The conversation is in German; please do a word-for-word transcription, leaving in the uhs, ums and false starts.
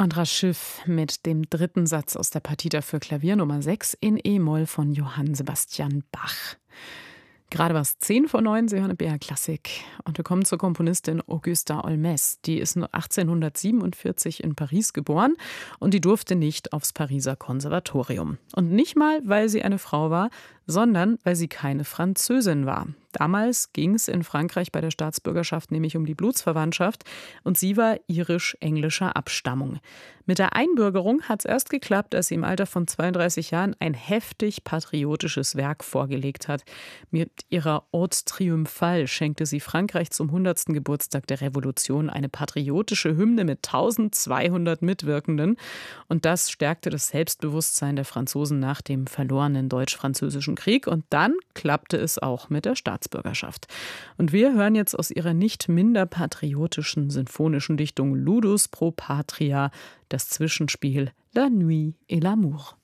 Andras Schiff mit dem dritten Satz aus der Partita für Klavier Nummer sechs in E-Moll von Johann Sebastian Bach. Gerade war es zehn vor neun, Sie hören B R Klassik. Und wir kommen zur Komponistin Augusta Olmès. Die ist achtzehnhundertsiebenundvierzig in Paris geboren und die durfte nicht aufs Pariser Konservatorium. Und nicht mal, weil sie eine Frau war, sondern weil sie keine Französin war. Damals ging es in Frankreich bei der Staatsbürgerschaft nämlich um die Blutsverwandtschaft und sie war irisch-englischer Abstammung. Mit der Einbürgerung hat es erst geklappt, als sie im Alter von zweiunddreißig Jahren ein heftig patriotisches Werk vorgelegt hat. Mit ihrer Ode Triomphale schenkte sie Frankreich zum hundertsten Geburtstag der Revolution eine patriotische Hymne mit eintausendzweihundert Mitwirkenden. Und das stärkte das Selbstbewusstsein der Franzosen nach dem verlorenen Deutsch-Französischen Krieg. Und dann klappte es auch mit der Staatsbürgerschaft. Und wir hören jetzt aus ihrer nicht minder patriotischen sinfonischen Dichtung Ludus pro Patria das Zwischenspiel La Nuit et l'amour.